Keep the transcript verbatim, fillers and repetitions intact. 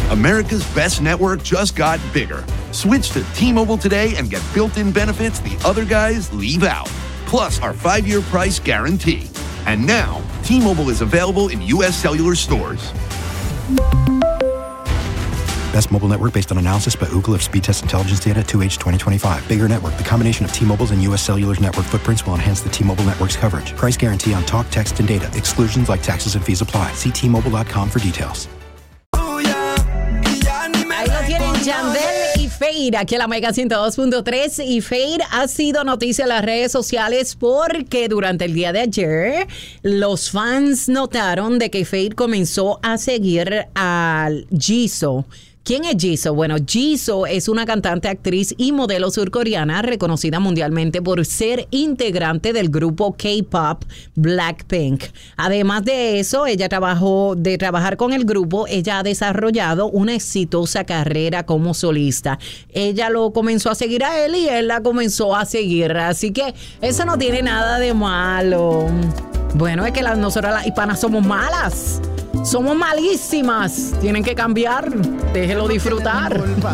America's best network just got bigger. Switch to T-Mobile today and get built-in benefits the other guys leave out. Plus our five-year price guarantee. And now, T-Mobile is available in U S cellular stores. Best mobile network based on analysis by Ookla of speed test intelligence data two H twenty twenty-five. Bigger network. The combination of T-Mobile's and U S Cellular's network footprints will enhance the T-Mobile network's coverage. Price guarantee on talk, text, and data. Exclusions like taxes and fees apply. See T Mobile dot com for details. Ahí lo tienen, Yandel y Fade, aquí en la Mega ciento dos punto tres. Y Fade ha sido noticia en las redes sociales porque durante el día de ayer los fans notaron de que Fade comenzó a seguir al Jisoo. ¿Quién es Jisoo? Bueno, Jisoo es una cantante, actriz y modelo surcoreana reconocida mundialmente por ser integrante del grupo K-pop Blackpink. Además de eso, ella trabajó de trabajar con el grupo, ella ha desarrollado una exitosa carrera como solista. Ella lo comenzó a seguir a él y él la comenzó a seguir. Así que eso no tiene nada de malo. Bueno, es que las, nosotras las hispanas somos malas. Somos malísimas. Tienen que cambiar. Déjelo disfrutar.